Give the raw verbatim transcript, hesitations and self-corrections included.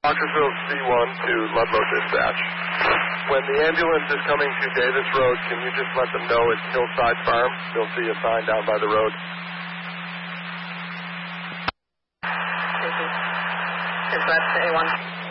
Doctorsville C one to Ludlow Dispatch. When the ambulance is coming to Davis Road, can you just let them know it's Hillside Farm? They'll see a sign down by the road. Dispatch A one.